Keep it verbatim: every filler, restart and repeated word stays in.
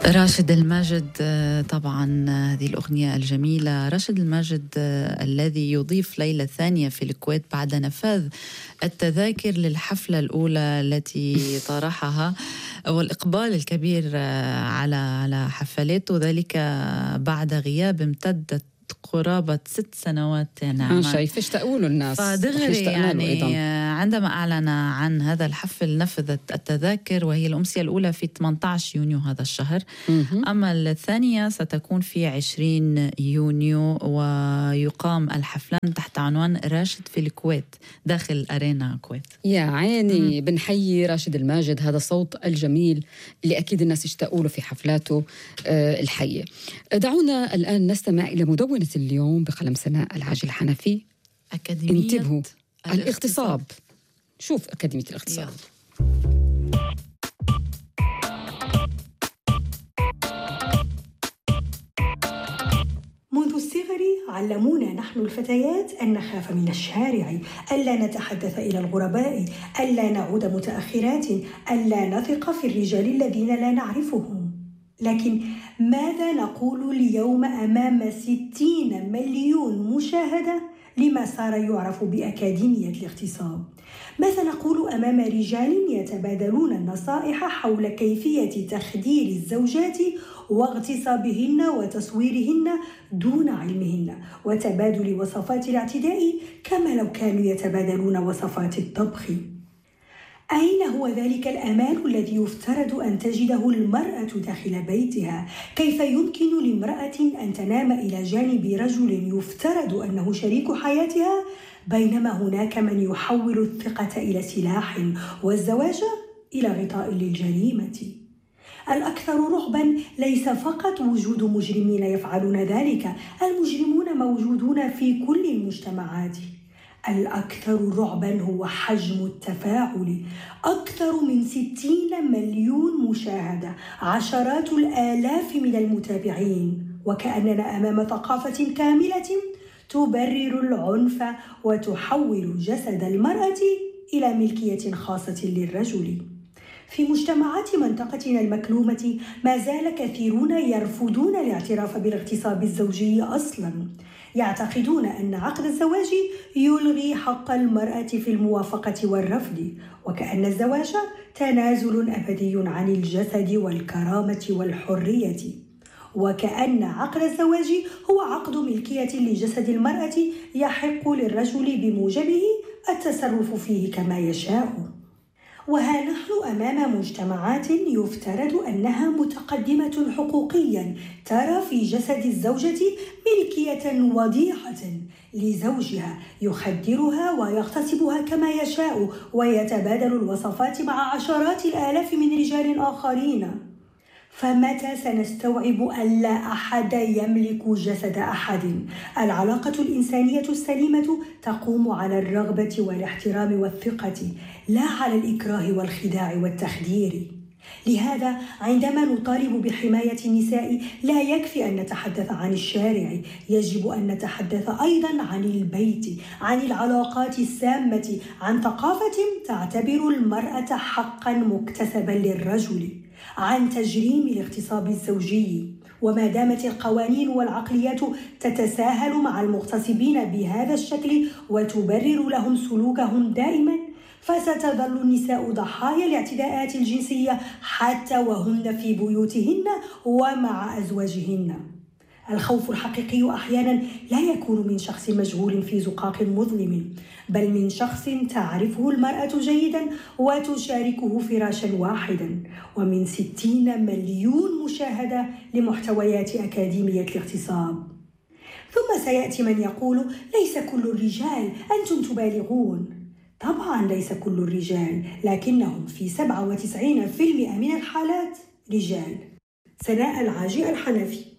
راشد الماجد، طبعا هذه الأغنية الجميلة. راشد الماجد الذي يضيف ليلة ثانية في الكويت بعد نفاذ التذاكر للحفلة الأولى التي طرحها والإقبال الكبير على على حفلاته، ذلك بعد غياب امتدت قرابة ست سنوات. يعني شايف ايش تقولوا الناس؟ فدغري يعني عندما أعلن عن هذا الحفل نفذت التذاكر، وهي الأمسية الأولى في ثمانية عشر يونيو هذا الشهر. أما الثانية ستكون في عشرين يونيو، ويقام الحفلان تحت عنوان راشد في الكويت داخل أرينا كويت. يا عيني، بنحيي راشد الماجد، هذا صوت الجميل اللي أكيد الناس اشتاقوا له في حفلاته الحية. دعونا الآن نستمع إلى مدونة اليوم بقلم سناء العاجل الحنفي. أكاديمية انتبهوا، الاغتصاب. شوف أكاديمية الاغتصاب. منذ الصغر علمونا نحن الفتيات أن نخاف من الشارع، ألا نتحدث إلى الغرباء، ألا نعود متأخرات، ألا نثق في الرجال الذين لا نعرفهم. لكن ماذا نقول اليوم أمام ستين مليون مشاهدة لما صار يعرف بأكاديمية الاغتصاب؟ ماذا نقول أمام رجال يتبادلون النصائح حول كيفية تخدير الزوجات واغتصابهن وتصويرهن دون علمهن، وتبادل وصفات الاعتداء كما لو كانوا يتبادلون وصفات الطبخ؟ أين هو ذلك الأمان الذي يفترض أن تجده المرأة داخل بيتها؟ كيف يمكن لامرأة أن تنام إلى جانب رجل يفترض أنه شريك حياتها، بينما هناك من يحول الثقة إلى سلاح والزواج إلى غطاء للجريمة؟ الأكثر رعباً ليس فقط وجود مجرمين يفعلون ذلك، المجرمون موجودون في كل المجتمعات. الأكثر رعباً هو حجم التفاعل، أكثر من ستين مليون مشاهدة، عشرات الآلاف من المتابعين، وكأننا أمام ثقافة كاملة تبرر العنف وتحول جسد المرأة إلى ملكية خاصة للرجل. في مجتمعات منطقتنا المكلومة ما زال كثيرون يرفضون الاعتراف بالاغتصاب الزوجي أصلاً، يعتقدون أن عقد الزواج يلغي حق المرأة في الموافقة والرفض، وكأن الزواج تنازل أبدي عن الجسد والكرامة والحرية، وكأن عقد الزواج هو عقد ملكية لجسد المرأة يحق للرجل بموجبه التصرف فيه كما يشاء. وها نحن أمام مجتمعات يفترض أنها متقدمة حقوقياً ترى في جسد الزوجة ملكية وضيحة لزوجها يخدرها ويغتصبها كما يشاء ويتبادل الوصفات مع عشرات الآلاف من رجال آخرين. فمتى سنستوعب أن لا أحد يملك جسد أحد؟ العلاقة الإنسانية السليمة تقوم على الرغبة والاحترام والثقة، لا على الإكراه والخداع والتخدير. لهذا عندما نطالب بحماية النساء لا يكفي أن نتحدث عن الشارع، يجب أن نتحدث أيضاً عن البيت، عن العلاقات السامة، عن ثقافة تعتبر المرأة حقاً مكتسباً للرجل، عن تجريم الاغتصاب الزوجي. وما دامت القوانين والعقليات تتساهل مع المغتصبين بهذا الشكل وتبرر لهم سلوكهم دائما، فستظل النساء ضحايا الاعتداءات الجنسية حتى وهن في بيوتهن ومع أزواجهن. الخوف الحقيقي أحيانا لا يكون من شخص مجهول في زقاق مظلم، بل من شخص تعرفه المرأة جيدا وتشاركه فراشا واحدا. ومن ستين مليون مشاهدة لمحتويات أكاديمية الاغتصاب. ثم سيأتي من يقول ليس كل الرجال، أنتم تبالغون. طبعا ليس كل الرجال، لكنهم في سبعة وتسعين بالمئة من الحالات رجال. سناء العاجل الحنفي.